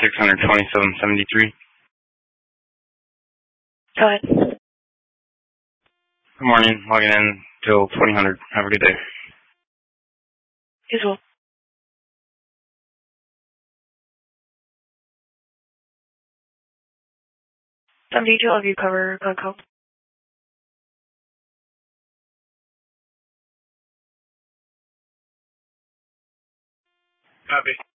627.73. Go ahead. Good morning. Logging in till 2000. Have a good day. You as well. Some detail of you cover code. Copy.